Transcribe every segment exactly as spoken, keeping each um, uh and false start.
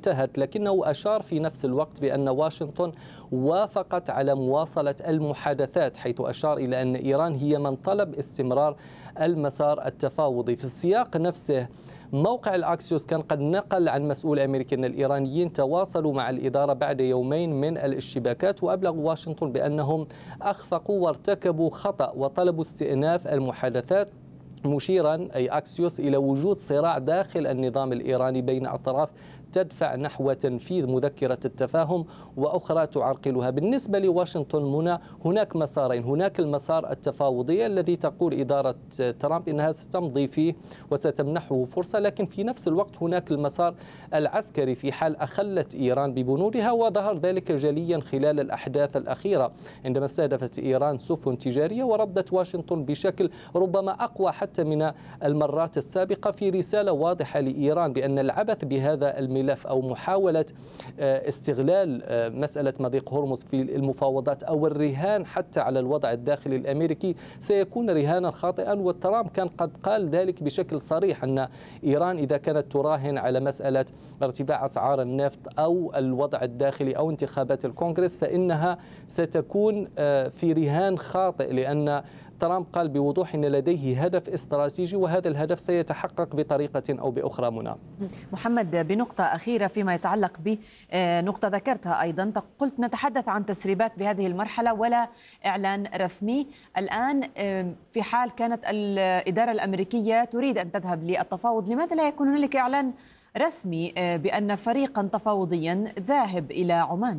انتهت، لكنه أشار في نفس الوقت بأن واشنطن وافقت على مواصلة المحادثات، حيث أشار إلى أن إيران هي من طلب استمرار المسار التفاوضي. في السياق نفسه موقع الأكسيوس كان قد نقل عن مسؤول أمريكي أن الإيرانيين تواصلوا مع الإدارة بعد يومين من الاشتباكات، وأبلغوا واشنطن بأنهم أخفقوا وارتكبوا خطأ وطلبوا استئناف المحادثات، مشيرا أي أكسيوس إلى وجود صراع داخل النظام الإيراني بين أطراف تدفع نحو تنفيذ مذكرة التفاهم وأخرى تعرقلها. بالنسبة لواشنطن منى هناك مسارين، هناك المسار التفاوضي الذي تقول إدارة ترامب إنها ستمضي فيه وستمنحه فرصة، لكن في نفس الوقت هناك المسار العسكري في حال أخلت إيران ببنودها، وظهر ذلك جليا خلال الأحداث الأخيرة عندما استهدفت إيران سفن تجارية وردت واشنطن بشكل ربما أقوى حتى من المرات السابقة في رسالة واضحة لإيران بأن العبث بهذا الملف أو محاولة استغلال مسألة مضيق هرمز في المفاوضات أو الرهان حتى على الوضع الداخلي الأمريكي سيكون رهانا خاطئا. وترامب كان قد قال ذلك بشكل صريح أن إيران إذا كانت تراهن على مسألة ارتفاع أسعار النفط أو الوضع الداخلي أو انتخابات الكونغرس فإنها ستكون في رهان خاطئ، لأن ترامب قال بوضوح أن لديه هدف استراتيجي وهذا الهدف سيتحقق بطريقة أو بأخرى. منى محمد، بنقطة أخيرة فيما يتعلق بنقطة ذكرتها أيضا، قلت نتحدث عن تسريبات بهذه المرحلة ولا إعلان رسمي. الآن في حال كانت الإدارة الأمريكية تريد أن تذهب للتفاوض، لماذا لا يكون هناك إعلان رسمي بأن فريقا تفاوضيا ذاهب إلى عمان؟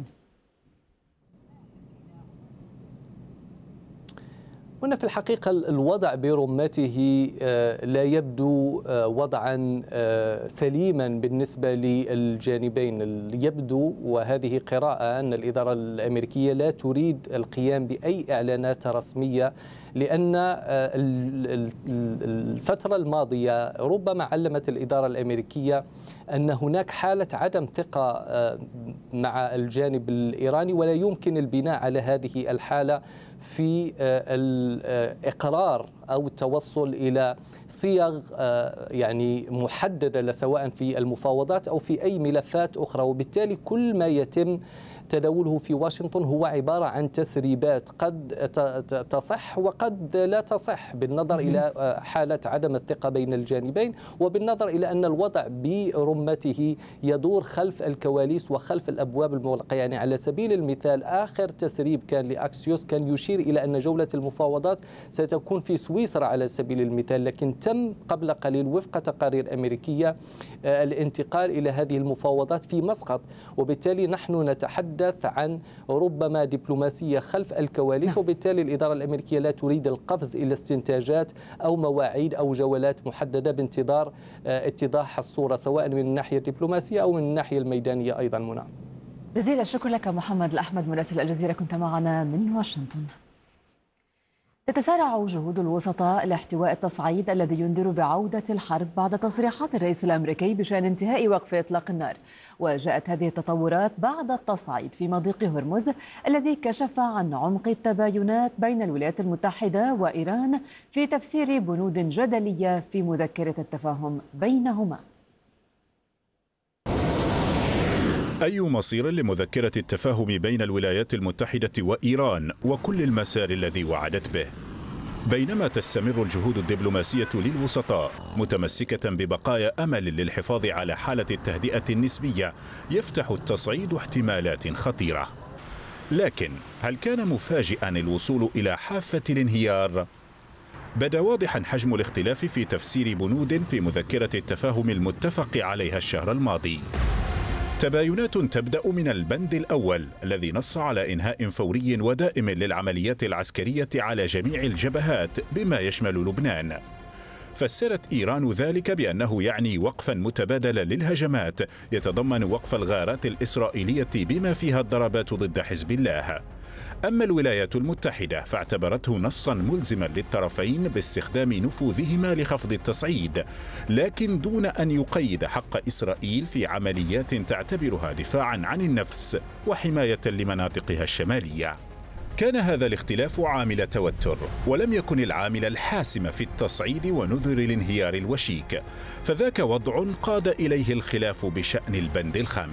هنا في الحقيقة الوضع برمته لا يبدو وضعا سليما بالنسبة للجانبين. يبدو وهذه قراءة أن الإدارة الأمريكية لا تريد القيام بأي إعلانات رسمية، لأن الفترة الماضية ربما علمت الإدارة الأمريكية أن هناك حالة عدم ثقة مع الجانب الإيراني، ولا يمكن البناء على هذه الحالة في الإقرار أو التوصل إلى صيغ يعني محددة سواء في المفاوضات أو في أي ملفات أخرى. وبالتالي كل ما يتم تداوله في واشنطن هو عبارة عن تسريبات قد تصح وقد لا تصح بالنظر إلى حالة عدم الثقة بين الجانبين، وبالنظر إلى أن الوضع برمته يدور خلف الكواليس وخلف الأبواب المغلقة. يعني على سبيل المثال آخر تسريب كان لأكسيوس كان يشير إلى أن جولة المفاوضات ستكون في سويسرا على سبيل المثال، لكن تم قبل قليل وفق تقارير أمريكية الانتقال إلى هذه المفاوضات في مسقط. وبالتالي نحن نتحدث عن ربما دبلوماسية خلف الكواليس، وبالتالي الإدارة الأمريكية لا تريد القفز إلى استنتاجات أو مواعيد أو جولات محددة بانتظار اتضاح الصورة سواء من الناحية الدبلوماسية أو من الناحية الميدانية أيضا. منى جزيل الشكر لك محمد الأحمد مراسل الجزيرة، كنت معنا من واشنطن. تتسارع جهود الوسطاء لاحتواء التصعيد الذي ينذر بعودة الحرب بعد تصريحات الرئيس الأمريكي بشأن انتهاء وقف إطلاق النار. وجاءت هذه التطورات بعد التصعيد في مضيق هرمز الذي كشف عن عمق التباينات بين الولايات المتحدة وإيران في تفسير بنود جدلية في مذكرة التفاهم بينهما. أي مصير لمذكرة التفاهم بين الولايات المتحدة وإيران وكل المسار الذي وعدت به؟ بينما تستمر الجهود الدبلوماسية للوسطاء متمسكة ببقايا أمل للحفاظ على حالة التهدئة النسبية، يفتح التصعيد احتمالات خطيرة. لكن هل كان مفاجئا الوصول إلى حافة الانهيار؟ بدا واضحا حجم الاختلاف في تفسير بنود في مذكرة التفاهم المتفق عليها الشهر الماضي. تباينات تبدأ من البند الأول الذي نص على إنهاء فوري ودائم للعمليات العسكرية على جميع الجبهات بما يشمل لبنان. فسرت إيران ذلك بأنه يعني وقفا متبادلا للهجمات يتضمن وقف الغارات الإسرائيلية بما فيها الضربات ضد حزب الله. أما الولايات المتحدة فاعتبرته نصا ملزما للطرفين باستخدام نفوذهما لخفض التصعيد، لكن دون أن يقيد حق إسرائيل في عمليات تعتبرها دفاعا عن النفس وحماية لمناطقها الشمالية. كان هذا الاختلاف عامل توتر، ولم يكن العامل الحاسم في التصعيد ونذر الانهيار الوشيك، فذاك وضع قاد إليه الخلاف بشأن البند الخامس.